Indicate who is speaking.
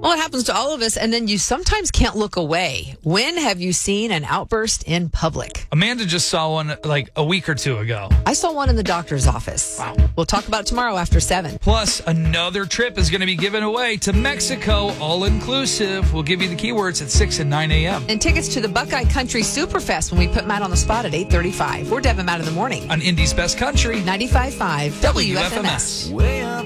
Speaker 1: Well, it happens to all of us, and then you sometimes can't look away. When have you seen an outburst in public?
Speaker 2: Amanda just saw one like a week or two ago.
Speaker 1: I saw one in the doctor's office.
Speaker 2: Wow.
Speaker 1: We'll talk about it tomorrow after 7.
Speaker 2: Plus, another trip is going to be given away to Mexico, all inclusive. We'll give you the keywords at 6 and 9 a.m.
Speaker 1: And tickets to the Buckeye Country Superfest when we put Matt on the spot at 8:35. We're Devin Matt in the morning.
Speaker 2: On Indy's Best Country,
Speaker 1: 95.5 WFMS.
Speaker 3: Way up.